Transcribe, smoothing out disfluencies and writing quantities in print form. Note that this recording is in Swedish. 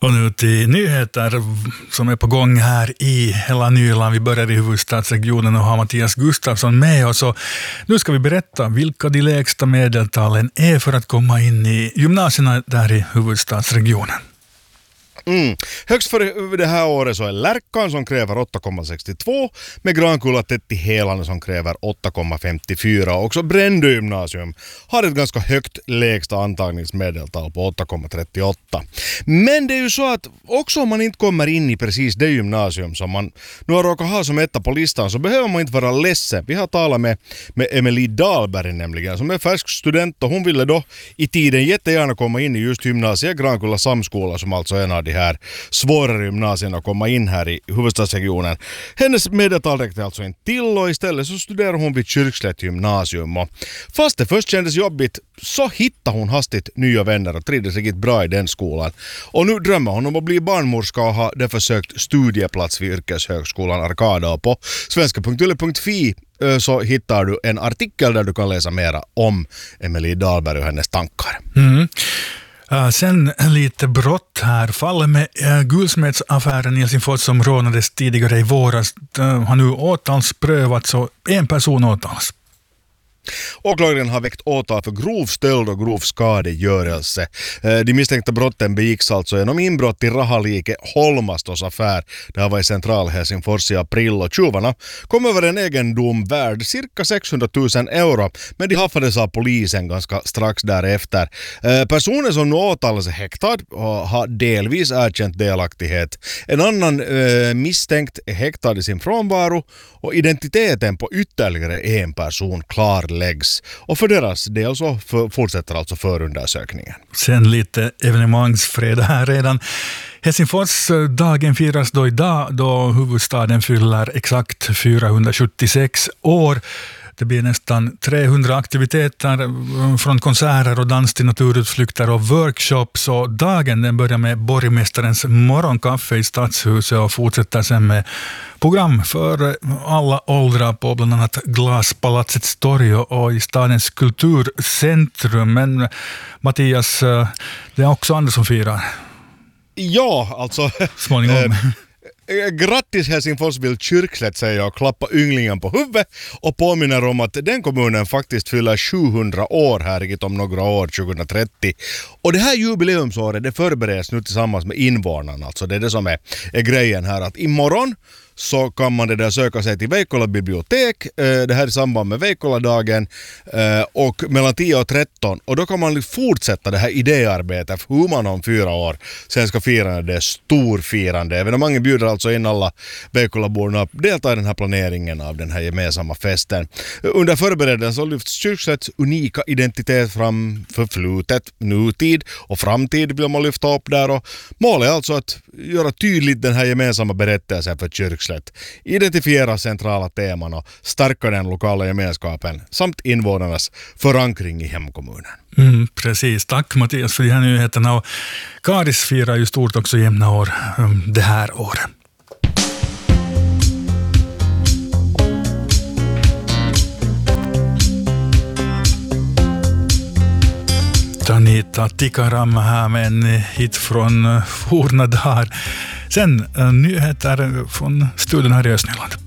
Och nu till nyheter som är på gång här i hela Nyland. Vi börjar i huvudstadsregionen och har Mattias Gustafsson med oss. Och nu ska vi berätta vilka de lägsta medeltalen är för att komma in i gymnasierna där i huvudstadsregionen. Högst för det här året så är Lärkan som kräver 8,62 med Grankulla tätt i Helane som kräver 8,54. Också Brändö gymnasium har ett ganska högt lägsta antagningsmedeltal på 8,38. Men det är ju så att också om man inte kommer in i precis det gymnasium som man nu har råkat ha som etta på listan så behöver man inte vara ledsen. Vi har talat med Emelie Dahlberg nämligen som är färsk student och hon ville då i tiden jättegärna komma in i just gymnasiet Grankulla samskola som alltså är en av de här svårare gymnasierna att komma in här i huvudstadsregionen. Hennes medeltal räckte alltså inte till och istället så studerar hon vid Kyrkslätt gymnasium. Och fast det först kändes jobbigt så hittade hon hastigt nya vänner och trivdes riktigt bra i den skolan. Och nu drömmer hon om att bli barnmorska och har därför sökt studieplats vid yrkeshögskolan Arkada. Och på svenska.yle.fi så hittar du en artikel där du kan läsa mera om Emelie Dahlberg och hennes tankar. Sen lite brott här. Fallet med guldsmedsaffären i Helsingfors som rånades tidigare i våras har nu åtalsprövats och en person åtalas. Åklagaren har väckt åtal för grov stöld och grov skadegörelse. De misstänkta brotten begicks alltså genom inbrott i Rahalike Holmastos affär. Det här var i central Helsingfors i april och tjuvarna kom över en egendom värd cirka 600 000 euro. Men de haffades av polisen ganska strax därefter. Personen som nu åtalas är häktad och har delvis erkänt delaktighet. En annan misstänkt är häktad i sin frånvaro och identiteten på ytterligare en person klarläggs. Och för deras del så fortsätter alltså förundersökningen. Sen lite evenemangsfred här redan. Helsingforsdagen firas då idag då huvudstaden fyller exakt 476 år. Det blir nästan 300 aktiviteter från konserter och dans till naturutflykter och workshops. Och dagen den börjar med borgmästarens morgonkaffe i Stadshuset och fortsätter sen med program för alla åldrar på bland annat Glaspalatsets torg och i stadens kulturcentrum. Men Mattias, det är också andra som firar. Ja, alltså småningom. Grattis Helsingfors vill Kyrkslätt säga och klappa ynglingen på huvudet och påminner om att den kommunen faktiskt fyller 700 år här om några år, 2030. Och det här jubileumsåret det förbereds nu tillsammans med invånarna. Alltså det är det som är grejen här att imorgon så kan man det där söka sig till Veikkola bibliotek, det här i samband med Veikkola-dagen och mellan 10 och 13 och då kan man fortsätta det här idéarbetet för hur man om 4 år sen ska fira det storfirande. Evenemanget bjuder alltså in alla Veikkola-borna att delta i den här planeringen av den här gemensamma festen. Under förberedelsen så lyfts Kyrkslätts unika identitet fram för flutet, nutid och framtid vill man lyfta upp där och målet är alltså att göra tydligt den här gemensamma berättelsen för Kyrkslätt. Identifiera centrala teman och stärka den lokala gemenskapen samt invånarnas förankring i hemkommunen. Precis, tack Mattias för de här nyheterna. Och Karis firar ju stort också jämna år det här året. Tanita Tikaram här med en hit från forna dagar. Sen nyheter från studion här i Östnyland.